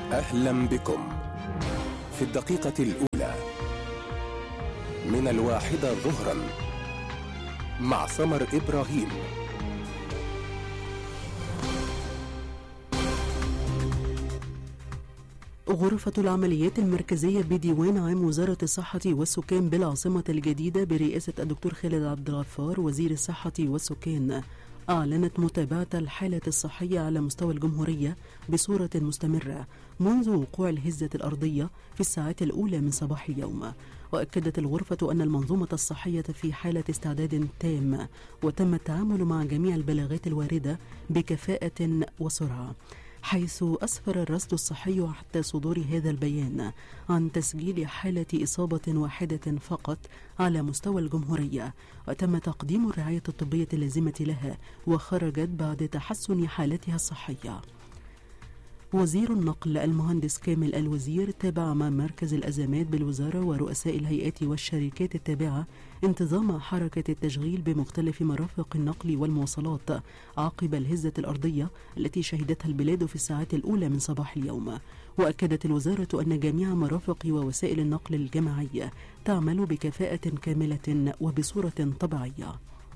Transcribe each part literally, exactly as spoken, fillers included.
أهلا بكم في الدقيقة الأولى من الواحدة ظهرا مع سمر إبراهيم. غرفة العمليات المركزية بديوان عام وزارة الصحة والسكان بالعاصمة الجديدة برئاسة الدكتور خالد عبد الغفار وزير الصحة والسكان أعلنت متابعة الحالة الصحية على مستوى الجمهورية بصورة مستمرة منذ وقوع الهزة الأرضية في الساعات الأولى من صباح اليوم. وأكدت الغرفة أن المنظومة الصحية في حالة استعداد تام، وتم التعامل مع جميع البلاغات الواردة بكفاءة وسرعة، حيث أسفر الرصد الصحي حتى صدور هذا البيان عن تسجيل حالة إصابة واحدة فقط على مستوى الجمهورية، وتم تقديم الرعاية الطبية اللازمة لها وخرجت بعد تحسن حالتها الصحية. وزير النقل المهندس كامل الوزير تابع مع مركز الأزمات بالوزارة ورؤساء الهيئات والشركات التابعة انتظام حركة التشغيل بمختلف مرافق النقل والمواصلات عقب الهزة الأرضية التي شهدتها البلاد في الساعات الأولى من صباح اليوم. وأكدت الوزارة أن جميع مرافق ووسائل النقل الجماعية تعمل بكفاءة كاملة وبصورة طبيعية.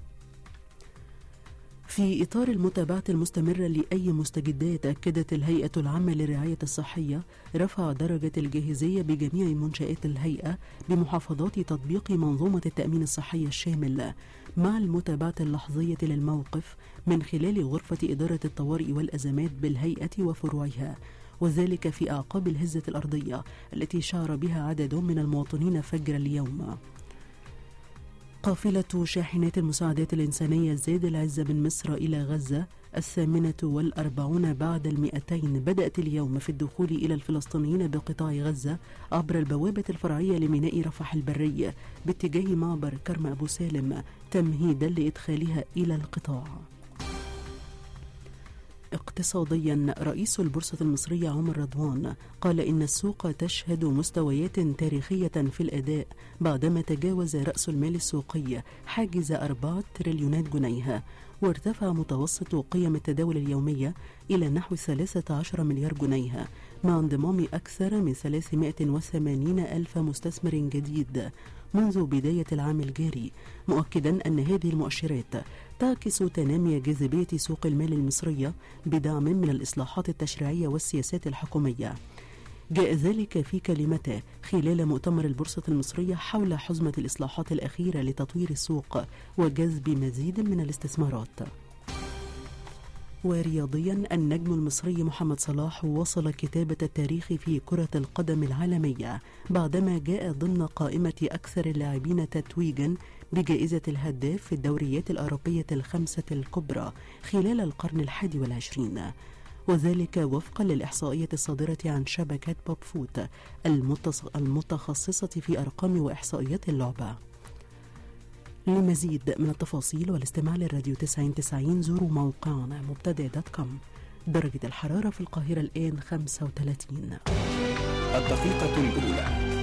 في إطار المتابعة المستمرة لأي مستجدات، أكدت الهيئة العامة للرعاية الصحية رفع درجة الجاهزية بجميع منشآت الهيئة بمحافظات تطبيق منظومة التأمين الصحي الشامل مع المتابعة اللحظية للموقف من خلال غرفة إدارة الطوارئ والأزمات بالهيئة وفروعها، وذلك في أعقاب الهزة الأرضية التي شعر بها عدد من المواطنين فجر اليوم. قافلة شاحنات المساعدات الإنسانية زاد العزة من مصر إلى غزة الثامنة والأربعون بعد المئتين بدأت اليوم في الدخول إلى الفلسطينيين بقطاع غزة عبر البوابة الفرعية لميناء رفح البري باتجاه معبر كرم أبو سالم تمهيدا لإدخالها إلى القطاع. اقتصاديا، رئيس البورصة المصرية عمر رضوان قال إن السوق تشهد مستويات تاريخية في الأداء بعدما تجاوز رأس المال السوقي حاجز أربعة تريليونات جنيه، وارتفع متوسط قيم التداول اليومية إلى نحو ثلاثة عشر مليار جنيه مع انضمام أكثر من ثلاثمائة وثمانين ألف مستثمر جديد منذ بداية العام الجاري، مؤكدا أن هذه المؤشرات تعكس تنامي جاذبية سوق المال المصرية بدعم من الإصلاحات التشريعية والسياسات الحكومية. جاء ذلك في كلمته خلال مؤتمر البورصة المصرية حول حزمة الإصلاحات الأخيرة لتطوير السوق وجذب مزيد من الاستثمارات. ورياضيا، النجم المصري محمد صلاح وصل كتابة التاريخ في كرة القدم العالمية بعدما جاء ضمن قائمة أكثر اللاعبين تتويجا بجائزة الهداف في الدوريات الأوروبية الخمسة الكبرى خلال القرن الحادي والعشرين، وذلك وفقا للإحصائية الصادرة عن شبكة بوب فوت المتخصصة في أرقام وإحصائيات اللعبة. لمزيد من التفاصيل والاستماع للراديو تسعين تسعين زوروا موقعنا مبتدأ دوت كوم. درجة الحرارة في القاهرة الآن خمسة وثلاثين. الدقيقة الأولى